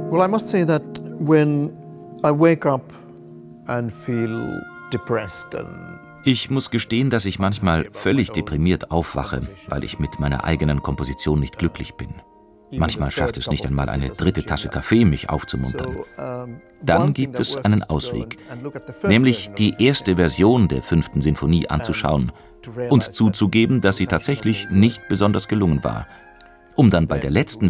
Well, I must say that when I wake up and feel depressed and Ich muss gestehen, dass ich manchmal völlig deprimiert aufwache, weil ich mit meiner eigenen Komposition nicht glücklich bin. Manchmal schafft es nicht einmal eine 3. Tasse Kaffee, mich aufzumuntern. Dann gibt es einen Ausweg, nämlich die erste Version der 5. Sinfonie anzuschauen und zuzugeben, dass sie tatsächlich nicht besonders gelungen war, um dann bei der letzten